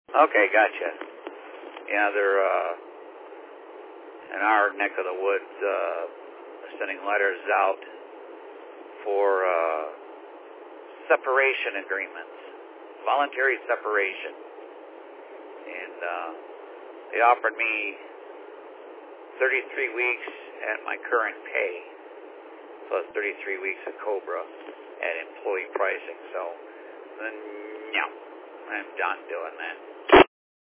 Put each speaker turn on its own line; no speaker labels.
Okay, gotcha. Yeah, they're in our neck of the woods sending letters out for separation agreements, voluntary separation. And they offered me 33 weeks at my current pay, plus 33 weeks of COBRA at employee pricing. So, no, I'm done doing that.